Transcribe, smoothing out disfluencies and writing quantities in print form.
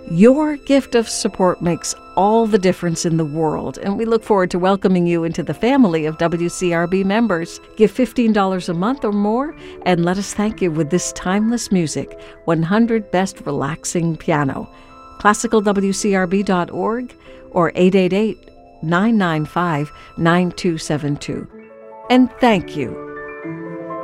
Your gift of support makes all the difference in the world, and we look forward to welcoming you into the family of WCRB members. Give $15 a month or more, and let us thank you with this timeless music, 100 Best Relaxing Piano. ClassicalWCRB.org or 888-995-9272. And thank you